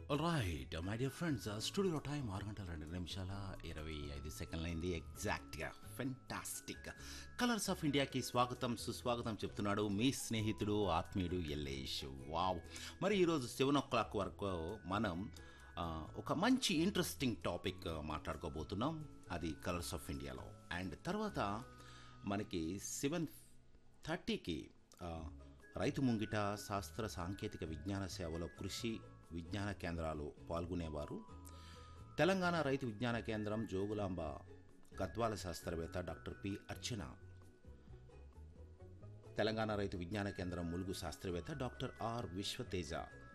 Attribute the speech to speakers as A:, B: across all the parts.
A: right my dear friends studio time 6 గంటల 2 నిమిషాల 25 సెకండ్లు అయింది ఎగ్జాక్ట్గా ఫెంటాస్టిక్ కలర్స్ ఆఫ్ ఇండియాకి స్వాగతం సుస్వాగతం చెప్తున్నాడు మీ స్నేహితుడు ఆత్మీయుడు ఎల్లేష్ వావ్ మరి ఈరోజు 7 o'clock వరకు మనం ఒక మంచి ఇంట్రెస్టింగ్ టాపిక్ మాట్లాడుకోబోతున్నాం అది కలర్స్ ఆఫ్ ఇండియాలో అండ్ తర్వాత మనకి 7:30కి రైతు ముంగిట శాస్త్ర సాంకేతిక విజ్ఞాన సేవలో కృషి విజ్ఞాన కేంద్రాలు పాల్గొనేవారు తెలంగాణ రైతు విజ్ఞాన కేంద్రం జోగులాంబ గద్వాల శాస్త్రవేత్త డాక్టర్ పి అర్చన తెలంగాణ రైతు విజ్ఞాన కేంద్రం ములుగు శాస్త్రవేత్త డాక్టర్ ఆర్ విశ్వతేజ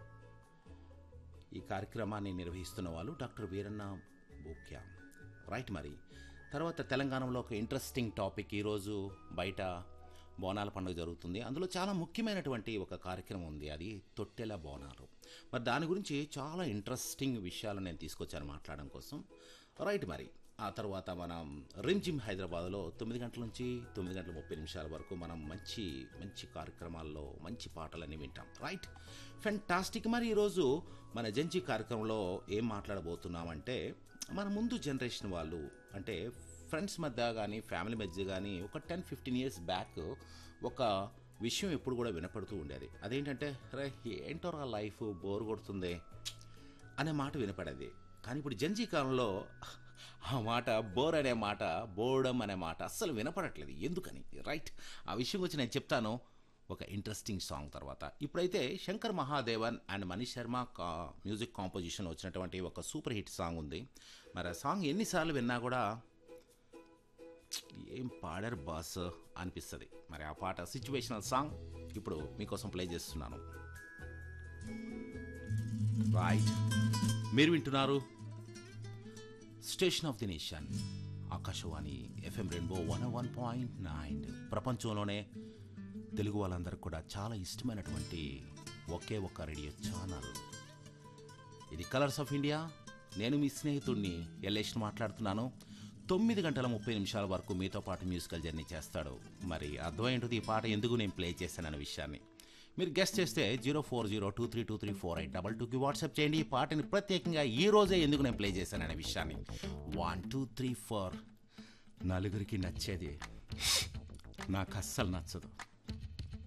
A: ఈ కార్యక్రమాన్ని నిర్వహిస్తున్న వాళ్ళు డాక్టర్ వీరన్న బోక్యా రైట్ మరి తర్వాత తెలంగాణలో ఒక ఇంట్రెస్టింగ్ టాపిక్ ఈరోజు బయట బోనాల పండుగ జరుగుతుంది అందులో చాలా ముఖ్యమైనటువంటి ఒక కార్యక్రమం ఉంది అది తొట్టెల బోనాలు మరి దాని గురించి చాలా ఇంట్రెస్టింగ్ విషయాలు నేను తీసుకొచ్చాను మాట్లాడడం కోసం రైట్ మరి ఆ తర్వాత మనం రిమ్జిమ్ హైదరాబాద్లో 9 గంటల నుంచి 9:30 వరకు మనం మంచి మంచి కార్యక్రమాల్లో మంచి పాటలన్నీ వింటాం రైట్ ఫెంటాస్టిక్ మరి ఈరోజు మన జంజీ కార్యక్రమంలో ఏం మాట్లాడబోతున్నామంటే మన ముందు జనరేషన్ వాళ్ళు అంటే ఫ్రెండ్స్ మధ్య కానీ ఫ్యామిలీ మధ్య కానీ ఒక 10-15 years బ్యాక్ ఒక విషయం ఎప్పుడు కూడా వినపడుతూ ఉండేది అదేంటంటే రే ఏంటోరా లైఫ్ బోర్ కొడుతుంది అనే మాట వినపడేది కానీ ఇప్పుడు జంజీ కాలంలో ఆ మాట బోర్ అనే మాట బోర్డమ్ అనే మాట అస్సలు వినపడట్లేదు ఎందుకని రైట్ ఆ విషయం గురించి నేను చెప్తాను ఒక ఇంట్రెస్టింగ్ సాంగ్ తర్వాత ఇప్పుడైతే Shankar Mahadevan and Manish Sharma music composition వచ్చినటువంటి ఒక సూపర్ హిట్ సాంగ్ ఉంది మరి ఆ సాంగ్ ఎన్నిసార్లు విన్నా కూడా ఏం పాడారు బాస్ అనిపిస్తుంది మరి ఆ పాట సిచ్యువేషనల్ సాంగ్ ఇప్పుడు మీకోసం ప్లే చేస్తున్నాను రైట్ మీరు వింటున్నారు station of the nation Akashvani FM rainbow 101.9 ప్రపంచంలోనే తెలుగు వాళ్ళందరూ కూడా చాలా ఇష్టమైనటువంటి ఒకే ఒక్క రేడియో ఛానల్ ఇది కలర్స్ ఆఫ్ ఇండియా నేను మీ స్నేహితుడిని ఎల్లేష్ మాట్లాడుతున్నాను 9:30 వరకు మీతో పాటు మ్యూజికల్ జర్నీ చేస్తాడు మరి అర్థమైంటుంది ఈ పాట ఎందుకు నేను ప్లే చేశానన్న విషయాన్ని మీరు గెస్ట్ చేస్తే 0402323482కి వాట్సాప్ చేయండి ఈ పాటని ప్రత్యేకంగా ఈ రోజే ఎందుకు నేను ప్లే చేశాననే విషయాన్ని 1 2 3 4 నలుగురికి నచ్చేది నాకు అస్సలు నచ్చదు